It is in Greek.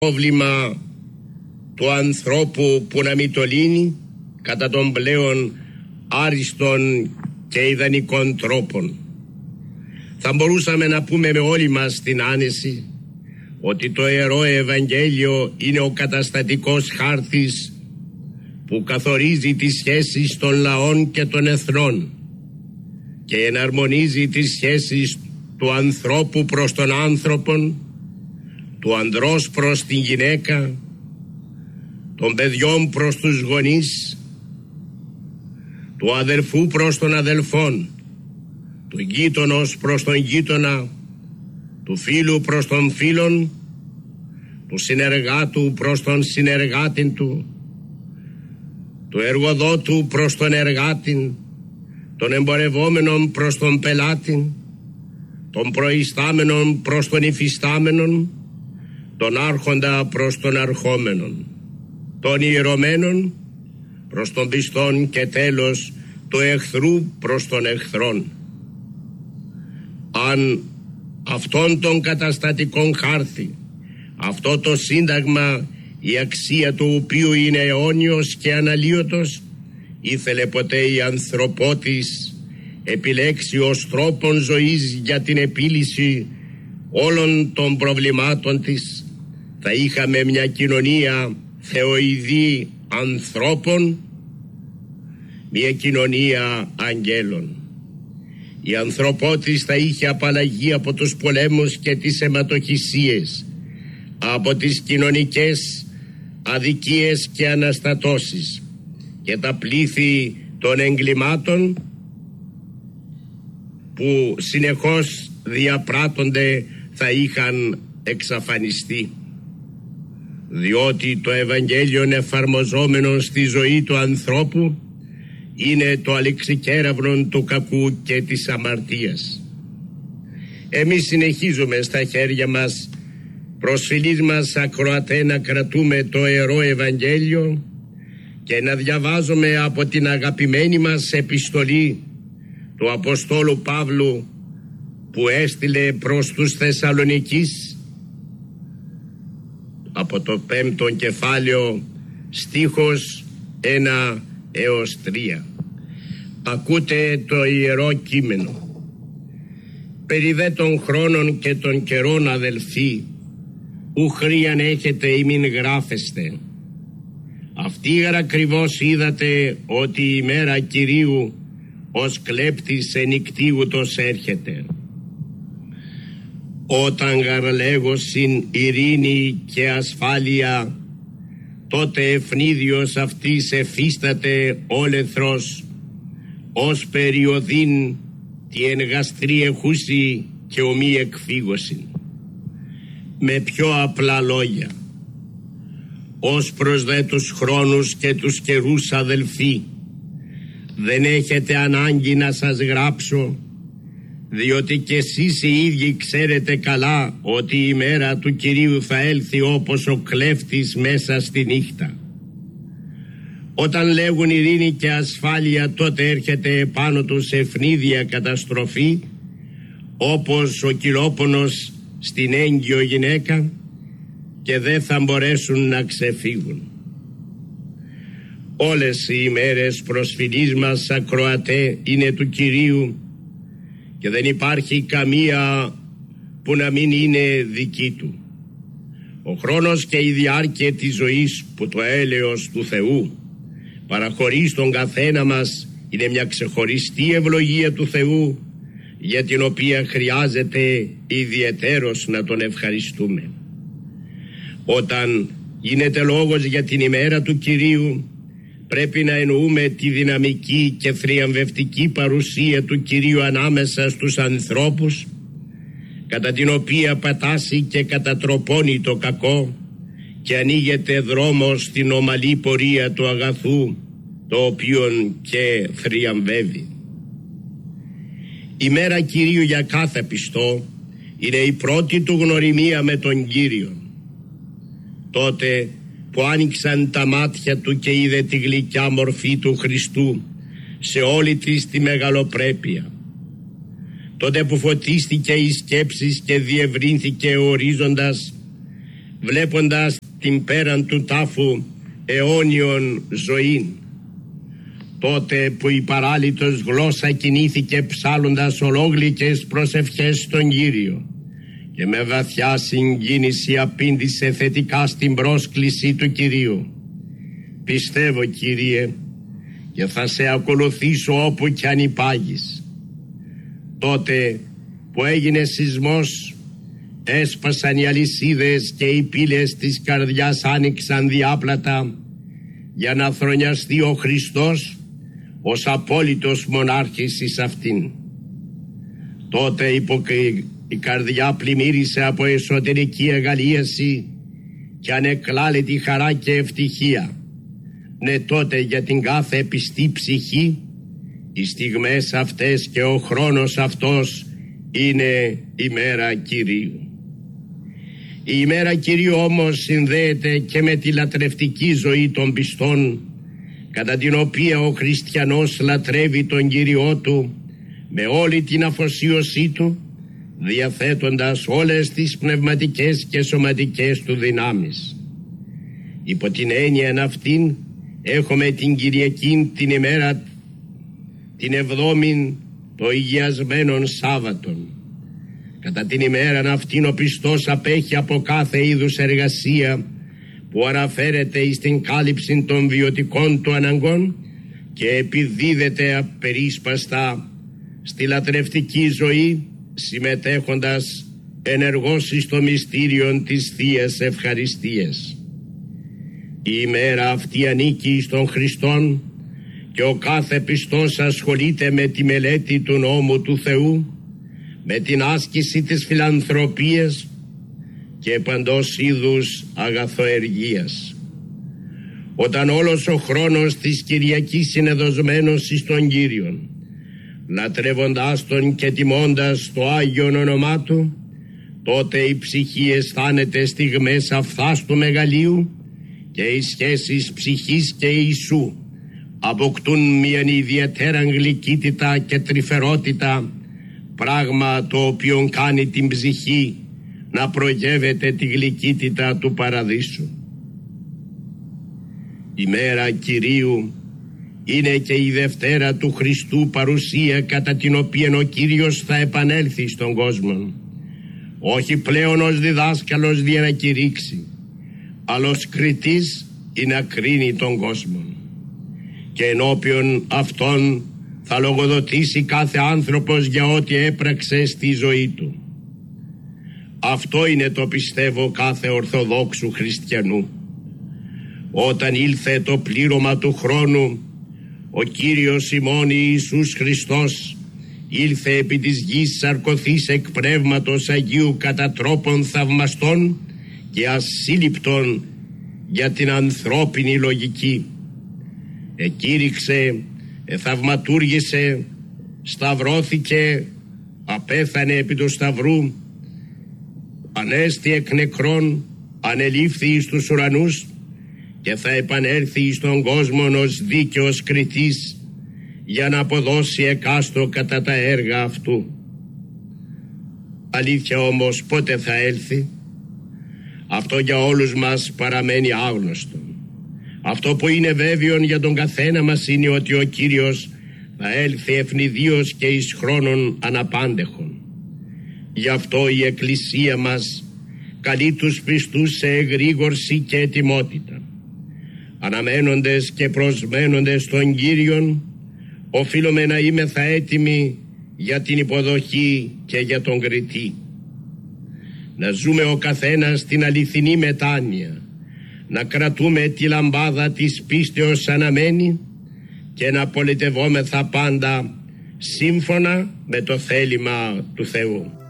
πρόβλημα του ανθρώπου που να μην το λύνει κατά των πλέον άριστων και ιδανικών τρόπων. Θα μπορούσαμε να πούμε με όλοι μας την άνεση ότι το Ιερό Ευαγγέλιο είναι ο καταστατικός χάρτης που καθορίζει τις σχέσεις των λαών και των εθνών και εναρμονίζει τις σχέσεις του ανθρώπου προς τον άνθρωπον, του ανδρός προς την γυναίκα, των παιδιών προς τους γονείς, του αδελφού προς τον αδελφόν, του γείτονος προς τον γείτονα, του φίλου προς τον φίλον, του συνεργάτου προς τον συνεργάτην του, του εργοδότου προς τον εργάτην, των εμπορευόμενων προς τον πελάτην, των προϊστάμενων προς τον υφιστάμενον, τον άρχοντα προς τον αρχόμενον, των ιερωμένων προς τον πιστόν και τέλος του εχθρού προς τον εχθρόν. Αν αυτόν τον καταστατικόν χάρτη, αυτό το σύνταγμα, η αξία του οποίου είναι αιώνιος και αναλύωτος, ήθελε ποτέ η ανθρωπότης επιλέξει ως τρόπον ζωής για την επίλυση όλων των προβλημάτων της, θα είχαμε μια κοινωνία θεοειδή ανθρώπων, μια κοινωνία αγγέλων. Η ανθρωπότης θα είχε απαλλαγή από τους πολέμους και τις αιματοχυσίες, από τις κοινωνικές αδικίες και αναστατώσεις και τα πλήθη των εγκλημάτων που συνεχώς διαπράττονται θα είχαν εξαφανιστεί, διότι το Ευαγγέλιο εφαρμοζόμενο στη ζωή του ανθρώπου είναι το αλεξικέραυνον του κακού και της αμαρτίας. Εμείς συνεχίζουμε στα χέρια μας, προσφυλείς μας ακροατέ, να κρατούμε το Ιερό Ευαγγέλιο και να διαβάζουμε από την αγαπημένη μας επιστολή του Αποστόλου Παύλου που έστειλε προς τους Θεσσαλονικείς, από το 5ο κεφάλαιο στίχος 1 έως 3. Ακούτε το Ιερό Κείμενο. Περί δε των χρόνων και των καιρών, αδελφοί, ου χρίαν έχετε ή μην γράφεστε. Αυτήγαρ ακριβώς είδατε ότι η μέρα Κυρίου ως κλέπτης ενικτίουτος έρχεται. Όταν γαρλέγωσιν ειρήνη και ασφάλεια, τότε ευνίδιος αυτής εφίσταται όλεθρος, ως περιοδήν τη εν γαστρή εχούση και ομή εκφύγωσιν. Με πιο απλά λόγια, ως προς δε τους χρόνους και τους καιρούς, αδελφοί, δεν έχετε ανάγκη να σας γράψω, διότι και εσείς οι ίδιοι ξέρετε καλά ότι η μέρα του Κυρίου θα έλθει όπως ο κλέφτης μέσα στη νύχτα. Όταν λέγουν ειρήνη και ασφάλεια, τότε έρχεται επάνω τους ευνίδια καταστροφή, όπως ο κυλόπονος στην έγκυο γυναίκα, και δεν θα μπορέσουν να ξεφύγουν. Όλες οι ημέρες προσφυλής μας ακροατέ είναι του Κυρίου και δεν υπάρχει καμία που να μην είναι δική του. Ο χρόνος και η διάρκεια της ζωής που το έλεος του Θεού παραχωρεί στον καθένα μας είναι μια ξεχωριστή ευλογία του Θεού, για την οποία χρειάζεται ιδιαιτέρως να τον ευχαριστούμε. Όταν γίνεται λόγος για την ημέρα του Κυρίου, πρέπει να εννοούμε τη δυναμική και θριαμβευτική παρουσία του Κυρίου ανάμεσα στους ανθρώπους, κατά την οποία πατάσει και κατατροπώνει το κακό και ανοίγεται δρόμος στην ομαλή πορεία του αγαθού, το οποίον και θριαμβεύει. Η μέρα Κυρίου για κάθε πιστό είναι η πρώτη του γνωριμία με τον Κύριο. Τότε που άνοιξαν τα μάτια του και είδε τη γλυκιά μορφή του Χριστού σε όλη της τη μεγαλοπρέπεια. Τότε που φωτίστηκε η σκέψη και διευρύνθηκε ο ορίζοντας, βλέποντας την πέραν του τάφου αιώνιον ζωήν. Τότε που η παράλυτος γλώσσα κινήθηκε ψάλλοντας ολόγλυκες προσευχές στον Κύριο και με βαθιά συγκίνηση απήντησε θετικά στην πρόσκληση του Κυρίου. Πιστεύω, Κύριε, και θα σε ακολουθήσω όπου κι αν υπάγεις. Τότε που έγινε σεισμός, έσπασαν οι αλυσίδες και οι πύλες της καρδιάς άνοιξαν διάπλατα για να θρονιαστεί ο Χριστός ως απόλυτος μονάρχης εις αυτήν. Τότε η καρδιά πλημμύρισε από εσωτερική εγαλίαση και ανεκλάλητη χαρά και ευτυχία. Ναι, τότε για την κάθε πιστή ψυχή οι στιγμές αυτές και ο χρόνος αυτός είναι η μέρα Κυρίου. Η ημέρα Κυρίου όμως συνδέεται και με τη λατρευτική ζωή των πιστών, κατά την οποία ο χριστιανός λατρεύει τον Κύριό του με όλη την αφοσίωσή του, διαθέτοντας όλες τις πνευματικές και σωματικές του δυνάμεις. Υπό την έννοια αυτήν έχουμε την Κυριακή, την ημέρα την 7η των Υγιασμένων Σάββατων. Κατά την ημέρα αυτήν ο πιστός απέχει από κάθε είδους εργασία που αναφέρεται στην κάλυψη των βιωτικών του αναγκών και επιδίδεται απερίσπαστα στη λατρευτική ζωή, συμμετέχοντας ενεργώς στο μυστήριο της Θείας Ευχαριστίας. Η ημέρα αυτή ανήκει στον Χριστόν και ο κάθε πιστός ασχολείται με τη μελέτη του νόμου του Θεού, με την άσκηση της φιλανθρωπίας και παντός είδους αγαθοεργίας. Όταν όλος ο χρόνος της Κυριακής είναι δοσμένος εις τον Κύριον, λατρεύοντας Τον και τιμώντας το Άγιον όνομά Του, τότε η ψυχή αισθάνεται στιγμές αυθάστου μεγαλείου και οι σχέσεις ψυχής και Ιησού αποκτούν μια ιδιαίτερα γλυκύτητα και τρυφερότητα, πράγμα το οποίο κάνει την ψυχή να προγεύεται τη γλυκύτητα του παραδείσου. Η μέρα Κυρίου είναι και η Δευτέρα του Χριστού παρουσία, κατά την οποία ο Κύριος θα επανέλθει στον κόσμο, όχι πλέον ως διδάσκαλος για να κηρύξει, αλλά ως κριτής ή να κρίνει τον κόσμο, και ενώπιον αυτόν θα λογοδοτήσει κάθε άνθρωπος για ό,τι έπραξε στη ζωή του. Αυτό είναι το πιστεύω κάθε Ορθοδόξου χριστιανού. Όταν ήλθε το πλήρωμα του χρόνου, ο Κύριος ημών Ιησούς Χριστός ήλθε επί της γης σαρκωθής εκ Πνεύματος Αγίου κατά τρόπον θαυμαστών και ασύλληπτων για την ανθρώπινη λογική. Εκήρυξε, θαυματούργησε, σταυρώθηκε, απέθανε επί του σταυρού, ανέστη εκ νεκρών, ανελήφθη εις τους ουρανούς και θα επανέλθει στον κόσμο ως δίκαιος κριτής για να αποδώσει εκάστο κατά τα έργα αυτού. Αλήθεια όμως πότε θα έλθει? Αυτό για όλους μας παραμένει άγνωστο. Αυτό που είναι βέβαιο για τον καθένα μας είναι ότι ο Κύριος θα έλθει ευνηδίως και εις χρόνων αναπάντεχον. Γι' αυτό η Εκκλησία μας καλεί τους πιστούς σε εγρήγορση και ετοιμότητα. Αναμένοντες και προσμένοντες τον Κύριον, οφείλουμε να είμεθα έτοιμοι για την υποδοχή και για τον κριτή. Να ζούμε ο καθένας την αληθινή μετάνοια, να κρατούμε τη λαμπάδα της πίστεως αναμένη και να πολιτευόμεθα πάντα σύμφωνα με το θέλημα του Θεού.